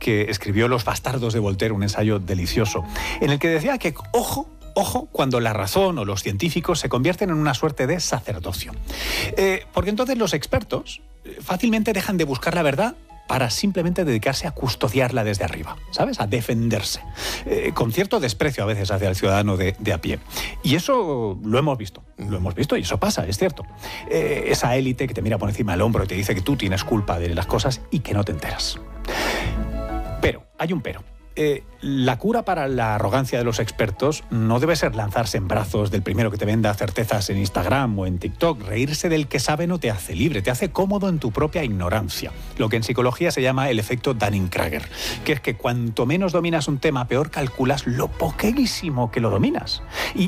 que escribió Los bastardos de Voltaire, un ensayo delicioso, en el que decía que, ojo, cuando la razón o los científicos se convierten en una suerte de sacerdocio. Porque entonces los expertos fácilmente dejan de buscar la verdad para simplemente dedicarse a custodiarla desde arriba, ¿sabes? A defenderse, con cierto desprecio a veces hacia el ciudadano de a pie. Y eso lo hemos visto y eso pasa, es cierto. Esa élite que te mira por encima del hombro y te dice que tú tienes culpa de las cosas y que no te enteras. Pero, hay un pero. La cura para la arrogancia de los expertos no debe ser lanzarse en brazos del primero que te venda certezas en Instagram o en TikTok. Reírse del que sabe no te hace libre, te hace cómodo en tu propia ignorancia. Lo que en psicología se llama el efecto Dunning-Kruger, que es que cuanto menos dominas un tema, peor calculas lo poquísimo que lo dominas.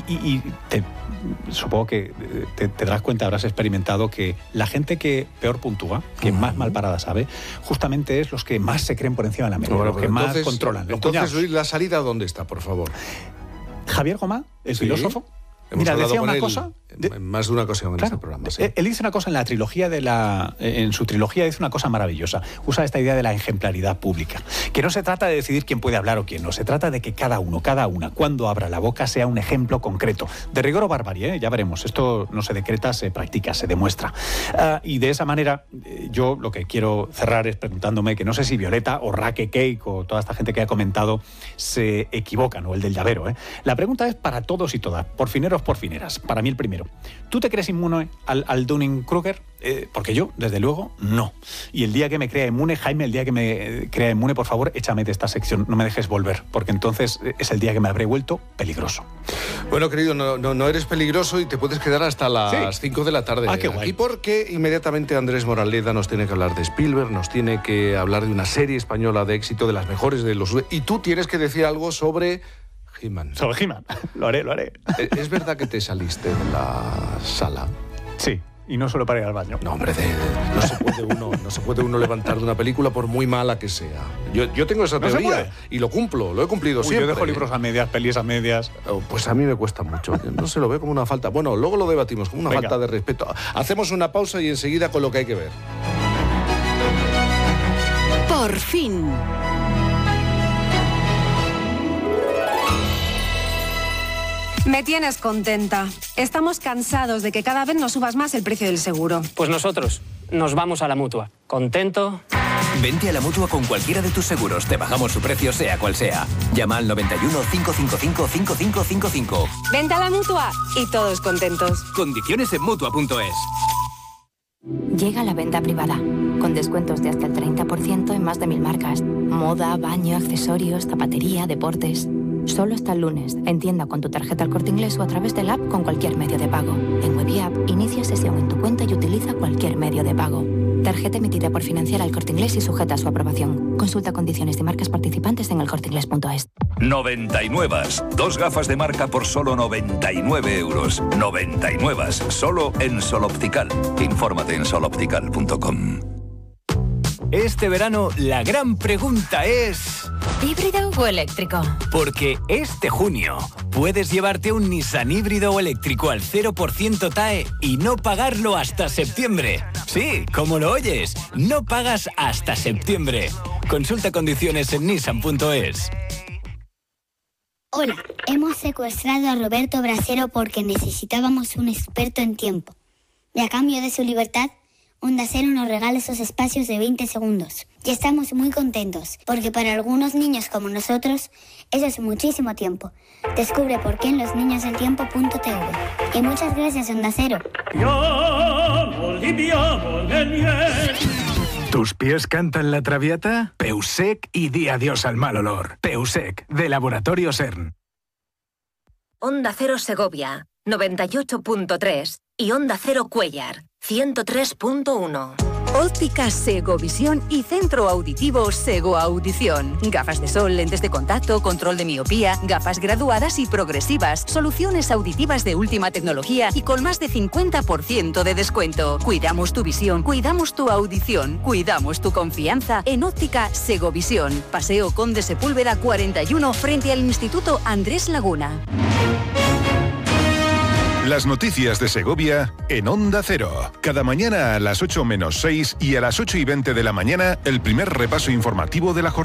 Supongo que te darás cuenta, habrás experimentado que la gente que peor puntúa, que más mal parada sabe, justamente es los que más se creen por encima de la media, los que más controlan. Entonces, Luis, ¿la salida dónde está, por favor? Javier Gomá, el filósofo. Hemos decía una cosa. En más de una ocasión en este programa. Sí. Él dice una cosa en su trilogía dice una cosa maravillosa. Usa esta idea de la ejemplaridad pública. Que no se trata de decidir quién puede hablar o quién no. Se trata de que cada una, cuando abra la boca, sea un ejemplo concreto. De rigor o barbarie, ya veremos. Esto no se decreta, se practica, se demuestra. Y de esa manera, yo lo que quiero cerrar es preguntándome que no sé si Violeta o Raque Cake o toda esta gente que ha comentado se equivocan, o el del llavero. La pregunta es para todos y todas, por fineros, por fineras. Para mí el primero. ¿Tú te crees inmune al Dunning-Kruger? Porque yo, desde luego, no. Y el día que me crea inmune, Jaime, el día que me crea inmune, por favor, échame de esta sección, no me dejes volver, porque entonces es el día que me habré vuelto peligroso. Bueno, querido, no eres peligroso y te puedes quedar hasta las 5 de la tarde. Qué guay. Aquí, porque inmediatamente Andrés Moraleda nos tiene que hablar de Spielberg, nos tiene que hablar de una serie española de éxito, de las mejores de los... Y tú tienes que decir algo sobre... He-Man. Sobre He-Man. Lo haré. ¿Es verdad que te saliste de la sala? Sí, y no solo para ir al baño. No, hombre, no se puede uno levantar de una película por muy mala que sea. Yo tengo esa teoría y lo he cumplido siempre. Yo dejo libros a medias, pelis a medias. Pues a mí me cuesta mucho. No se lo ve como una falta. Bueno, luego lo debatimos, como una falta de respeto. Hacemos una pausa y enseguida con lo que hay que ver. Por fin. Me tienes contenta. Estamos cansados de que cada vez nos subas más el precio del seguro. Pues nosotros nos vamos a la Mutua. ¿Contento? Vente a la Mutua con cualquiera de tus seguros. Te bajamos su precio, sea cual sea. Llama al 91 555 5555. Vente a la Mutua y todos contentos. Condiciones en Mutua.es. Llega la venta privada, con descuentos de hasta el 30% en más de 1000 marcas. Moda, baño, accesorios, zapatería, deportes... Solo hasta el lunes. En tienda con tu tarjeta El Corte Inglés o a través del app con cualquier medio de pago. En Web y App, inicia sesión en tu cuenta y utiliza cualquier medio de pago. Tarjeta emitida por Financiera El Corte Inglés y sujeta a su aprobación. Consulta condiciones de marcas participantes en elcorteinglés.es. 99. 2 gafas de marca por solo 99 euros. 99. Solo en Sol Optical. Infórmate en soloptical.com. Este verano la gran pregunta es... ¿híbrido o eléctrico? Porque este junio puedes llevarte un Nissan híbrido o eléctrico al 0% TAE y no pagarlo hasta septiembre. Sí, como lo oyes, no pagas hasta septiembre. Consulta condiciones en nissan.es. Hola, hemos secuestrado a Roberto Brasero porque necesitábamos un experto en tiempo. Y a cambio de su libertad, Onda Cero nos regala esos espacios de 20 segundos. Y estamos muy contentos, porque para algunos niños como nosotros, eso es muchísimo tiempo. Descubre por qué en losniñosdeltiempo.tv. Y muchas gracias, Onda Cero. ¿Tus pies cantan la Traviata? Peusec y di adiós al mal olor. Peusec, de Laboratorio CERN. Onda Cero Segovia, 98.3 y Onda Cero Cuéllar, 103.1. Óptica Segovisión y Centro Auditivo Sego Audición. Gafas de sol, lentes de contacto, control de miopía, gafas graduadas y progresivas, soluciones auditivas de última tecnología y con más de 50% de descuento. Cuidamos tu visión, cuidamos tu audición, cuidamos tu confianza en Óptica Segovisión. Paseo Conde Sepúlveda 41 frente al Instituto Andrés Laguna. Las noticias de Segovia en Onda Cero. Cada mañana a las 8 menos 6 y a las 8:20 de la mañana, el primer repaso informativo de la jornada.